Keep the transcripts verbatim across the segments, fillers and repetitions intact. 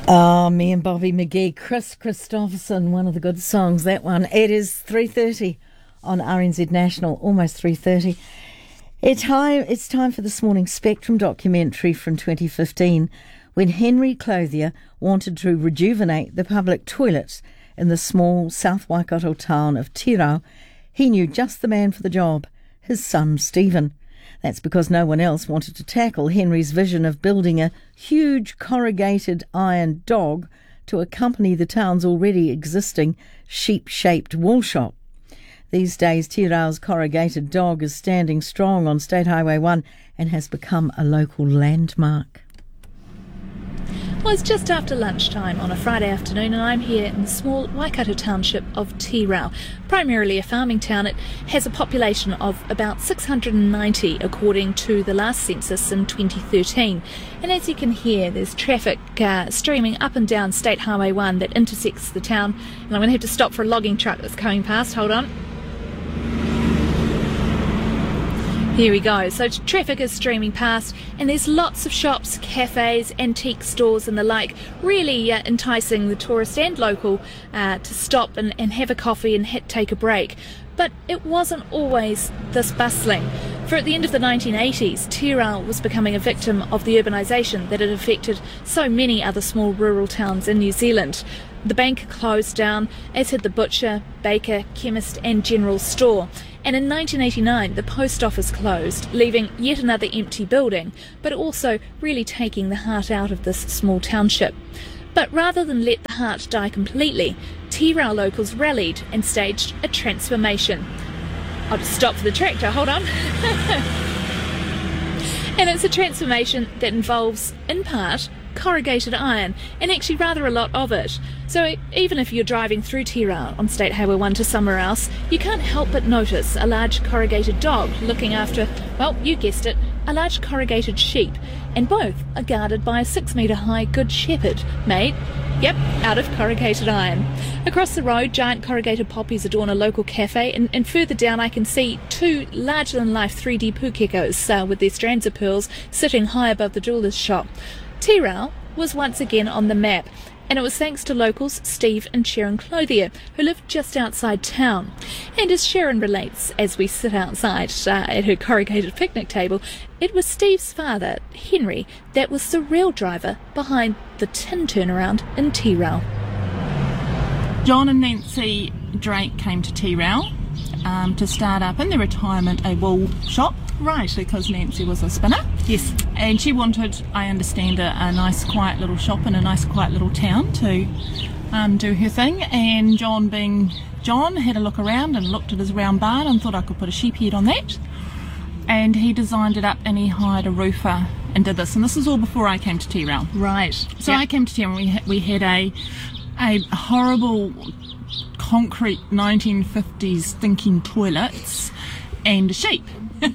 Oh, me and Bobby McGee, Chris Christopherson, one of the good songs, that one. It is three thirty on R N Z National, almost three thirty. It's time, it's time for this morning's Spectrum documentary from twenty fifteen, when Henry Clothier wanted to rejuvenate the public toilets in the small South Waikato town of Te Rau. He knew just the man for the job, his son Stephen. That's because no one else wanted to tackle Henry's vision of building a huge corrugated iron dog to accompany the town's already existing sheep-shaped wool shop. These days, Te Rau's corrugated dog is standing strong on State Highway one and has become a local landmark. Well, it's just after lunchtime on a Friday afternoon, and I'm here in the small Waikato township of Te Rau. Primarily a farming town, it has a population of about six hundred ninety according to the last census in twenty thirteen. And as you can hear, there's traffic uh, streaming up and down State Highway one that intersects the town. And I'm going to have to stop for a logging truck that's coming past. Hold on. Here we go. So traffic is streaming past, and there's lots of shops, cafes, antique stores and the like, really uh, enticing the tourist and local uh, to stop and, and have a coffee and hit, take a break. But it wasn't always this bustling. For at the end of the nineteen eighties, Te Rau was becoming a victim of the urbanisation that had affected so many other small rural towns in New Zealand. The bank closed down, as had the butcher, baker, chemist and general store. And in nineteen eighty-nine, the post office closed, leaving yet another empty building, but also really taking the heart out of this small township. But rather than let the heart die completely, Te Rau locals rallied and staged a transformation. I'll just stop for the tractor, hold on. And it's a transformation that involves, in part, corrugated iron, and actually rather a lot of it. So even if you're driving through Te Rau on State Highway one to somewhere else, you can't help but notice a large corrugated dog looking after, well, you guessed it, a large corrugated sheep, and both are guarded by a six metre high Good Shepherd, made, yep, out of corrugated iron. Across the road, giant corrugated poppies adorn a local cafe, and, and further down I can see two larger-than-life three D pukekos uh, with their strands of pearls sitting high above the jeweller's shop. Te Rau was once again on the map, and it was thanks to locals Steve and Sharon Clothier, who live just outside town. And as Sharon relates, as we sit outside uh, at her corrugated picnic table, it was Steve's father, Henry, that was the real driver behind the tin turnaround in Te Rau. John and Nancy Drake came to Te Rau um, to start up in their retirement a wool shop. Right, because Nancy was a spinner. Yes. And she wanted, I understand, a, a nice quiet little shop in a nice quiet little town to um, do her thing. And John, being John, had a look around and looked at his round barn and thought I could put a sheep head on that. And he designed it up and he hired a roofer and did this. And this is all before I came to Te Rau. Right. So yep. I came to Te Rau and we, ha- we had a, a horrible concrete nineteen fifties stinking toilets and a sheep.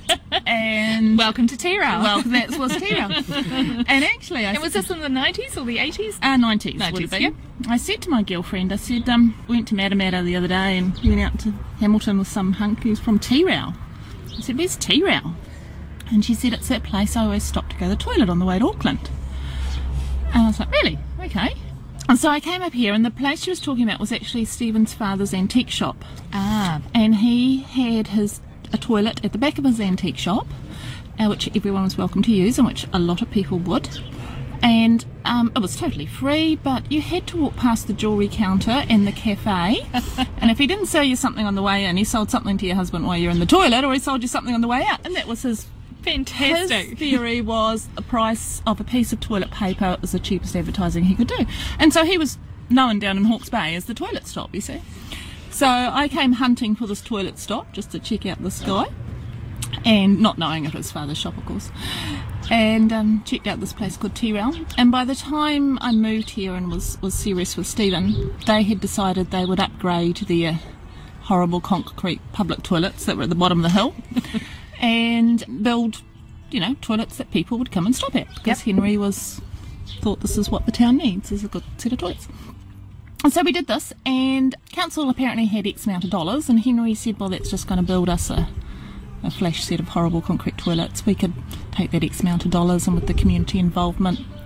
And welcome to Te Rau. Well, that was Te Rau. And actually, I and was this in the nineties or the eighties? Uh, nineties, nineties would have been. Yep. I said to my girlfriend, I said, um, we went to Matamata the other day and went out to Hamilton with some hunk who's from Te Rau. I said, where's Te Rau? And she said, it's that place I always stop to go to the toilet on the way to Auckland. And I was like, really? Okay. And so I came up here, and the place she was talking about was actually Stephen's father's antique shop. Ah. And he had his a toilet at the back of his antique shop, uh, which everyone was welcome to use and which a lot of people would. And um, it was totally free, but you had to walk past the jewellery counter and the cafe. And if he didn't sell you something on the way in, he sold something to your husband while you're in the toilet, or he sold you something on the way out. And that was his fantastic. His theory was the price of a piece of toilet paper was the cheapest advertising he could do. And so he was known down in Hawke's Bay as the toilet stop, you see. So I came hunting for this toilet stop just to check out this guy, and not knowing it was his father's shop, of course, and um, checked out this place called Te Rau. And by the time I moved here and was, was serious with Stephen, they had decided they would upgrade their horrible concrete public toilets that were at the bottom of the hill and build, you know, toilets that people would come and stop at, because yep. Henry was thought this is what the town needs, is a good set of toilets. And so we did this, and council apparently had X amount of dollars, and Henry said, well, that's just going to build us a, a flash set of horrible concrete toilets. We could take that X amount of dollars, and with the community involvement,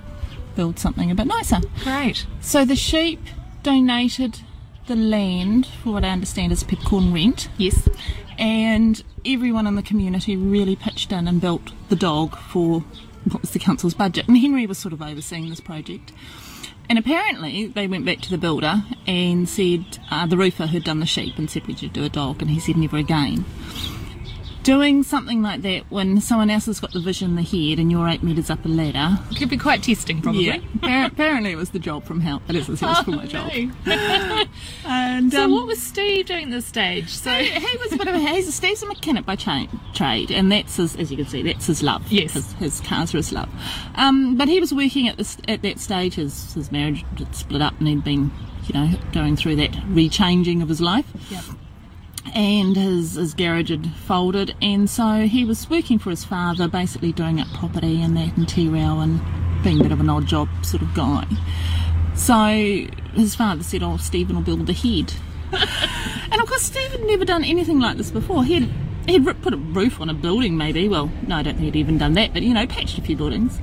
build something a bit nicer. Great. So the sheep donated the land for what I understand is peppercorn rent. Yes. And everyone in the community really pitched in and built the dog for what was the council's budget. And Henry was sort of overseeing this project. And apparently they went back to the builder and said, uh, the roofer who'd done the sheep, and said we should do a dog, and he said never again. Doing something like that when someone else has got the vision in the head and you're eight metres up a ladder. It could be quite testing, probably. Yeah. Appar- apparently it was the job from hell. It is, it was Oh, for my job. no. And, So um, what was Steve doing at this stage? So he, he was a bit of a, he's, Steve's a mechanic by cha- trade, and that's his, as you can see, that's his love. Yes. His, his cars are his love. Um, but he was working at this at that stage, his, his marriage had split up and he'd been, you know, going through that rechanging of his life. Yep. And his, his garage had folded, and so he was working for his father, basically doing up property and that and T-rail and being a bit of an odd job sort of guy. So his father said, oh, Stephen will build the head. And of course Steve had never done anything like this before. He had, he'd r- put a roof on a building maybe, well no I don't think he'd even done that, but you know, patched a few buildings.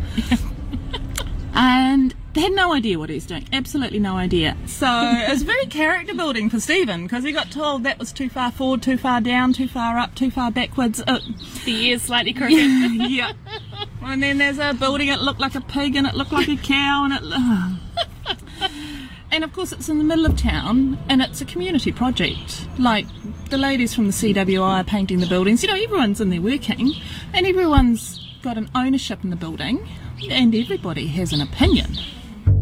And they had no idea what he was doing, absolutely no idea. So it was very character building for Stephen, because he got told that was too far forward, too far down, too far up, too far backwards. Uh, the ears slightly crooked. yeah. And then there's a building, it looked like a pig and it looked like a cow and it... Uh. And of course it's in the middle of town and it's a community project. Like the ladies from the C W I are painting the buildings, you know, everyone's in there working and everyone's got an ownership in the building and everybody has an opinion.